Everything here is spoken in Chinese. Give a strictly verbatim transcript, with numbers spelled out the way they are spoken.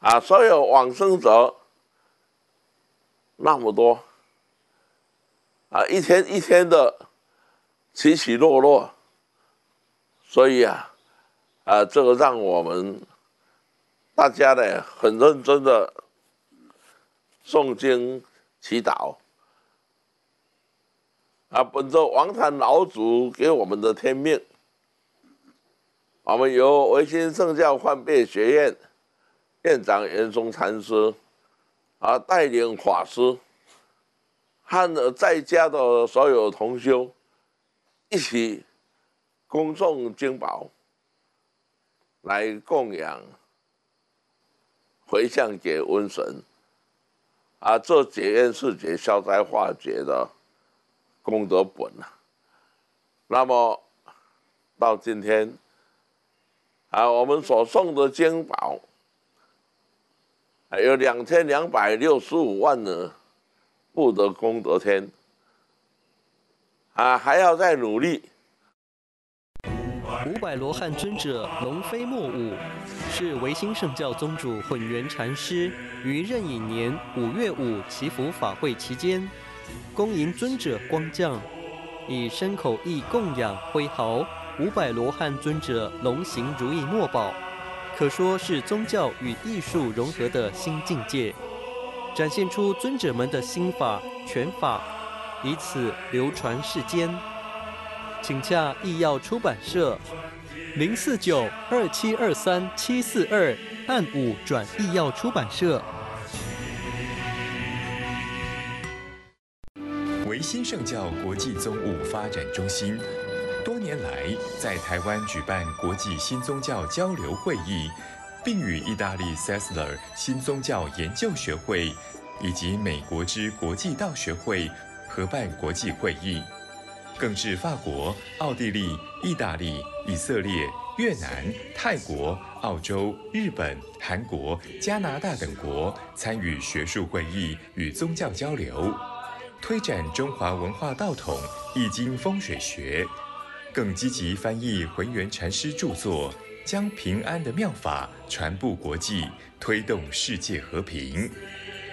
啊，所有往生者那么多啊，一天一天的起起落落，所以啊啊，这个让我们大家呢很认真的诵经祈祷啊，本着王坛老祖给我们的天命，我们由维新圣教换别学院院长严嵩禅师啊带领法师和在家的所有同修一起恭诵经宝，来供养回向给瘟神啊，这解冤释结、消灾化解的功德本啊。那么到今天啊，我们所诵的经宝有两千两百六十五万的不得功德天啊，还要再努力。 五百罗汉尊者龙飞莫舞，是维新圣教宗主混元禅师于壬寅年五月五祈福法会期间，恭迎尊者光降，以身口意供养挥毫五百罗汉尊者龙行如意墨宝，可说是宗教与艺术融合的新境界，展现出尊者们的心法拳法，以此流传世间。请洽艺耀出版社零四九二七二三七四二，按五转艺耀出版社。 维新圣教国际宗务发展中心多年来在台湾举办国际新宗教交流会议，并与意大利 Sessler 新宗教研究学会以及美国之国际道学会合办国际会议，更至法国、奥地利、意大利、以色列、越南、泰国、澳洲、日本、韩国、加拿大等国参与学术会议与宗教交流，推展中华文化道统、易经风水学，更积极翻译浑元禅师著作，将平安的妙法传布国际，推动世界和平。